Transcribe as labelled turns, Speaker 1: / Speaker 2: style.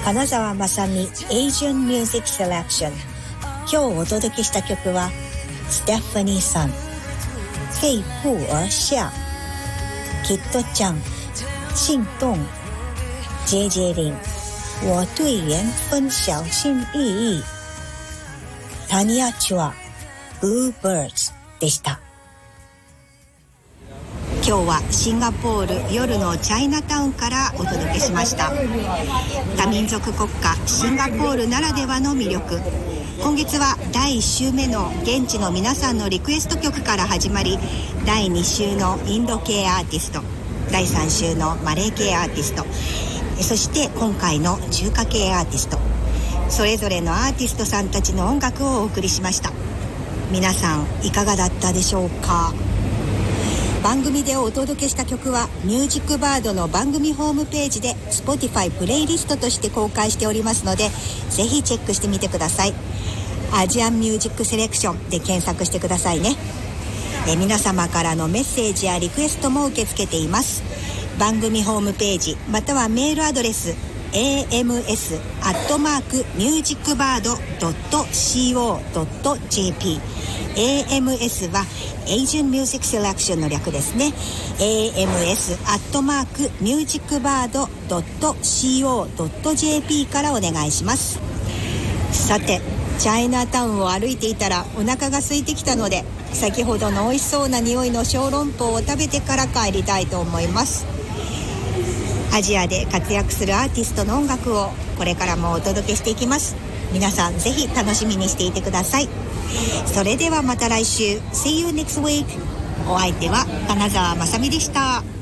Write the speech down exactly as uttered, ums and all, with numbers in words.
Speaker 1: 金沢雅美 Asian Music Selection。 今日お届けした曲はステファニーさん、飞步而下、キッドちゃん、心動、ジェジェリン、我对缘分小心翼翼、タニアチュア、ブーバーズでした。今日はシンガポール夜のチャイナタウンからお届けしました。多民族国家シンガポールならではの魅力、今月はだいいっ週目の現地の皆さんのリクエスト曲から始まり、だいに週のインド系アーティスト、だいさん週のマレー系アーティスト、そして今回の中華系アーティスト、それぞれのアーティストさんたちの音楽をお送りしました。皆さんいかがだったでしょうか。番組でお届けした曲はミュージックバードの番組ホームページで Spotify プレイリストとして公開しておりますので、ぜひチェックしてみてください。アジアンミュージックセレクションで検索してくださいね。え皆様からのメッセージやリクエストも受け付けています。番組ホームページまたはメールアドレス エーエムエス アットマーク ミュージックバード ドット シーオー ドット ジェーピー、 エーエムエス はAsian Music Selection の略ですね。 エーエムエス アットマーク ミュージックバード ドット シーオー ドット ジェーピー からお願いします。さてチャイナタウンを歩いていたらお腹が空いてきたので、先ほどの美味しそうな匂いの小籠包を食べてから帰りたいと思います。アジアで活躍するアーティストの音楽をこれからもお届けしていきます。皆さんぜひ楽しみにしていてください。それではまた来週。 See you next week。 お相手は金沢まさみでした。